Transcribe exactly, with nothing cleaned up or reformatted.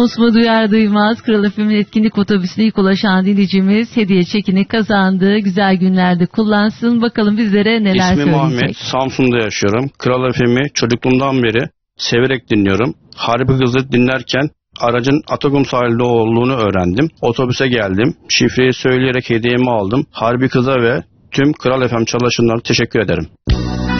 Osman duyar duymaz Kral F M'in etkinlik otobüsüne ilk ulaşan dinleyicimiz hediye çekini kazandı. Güzel günlerde kullansın. Bakalım bizlere neler İsmim söyleyecek. Ahmet. Samsun'da yaşıyorum. Kral F M'i çocukluğumdan beri severek dinliyorum. Harbi Kızı dinlerken aracın Atakum sahilde olduğunu öğrendim. Otobüse geldim. Şifreyi söyleyerek hediyemi aldım. Harbi Kız'a ve tüm Kral F M çalışanlarına teşekkür ederim.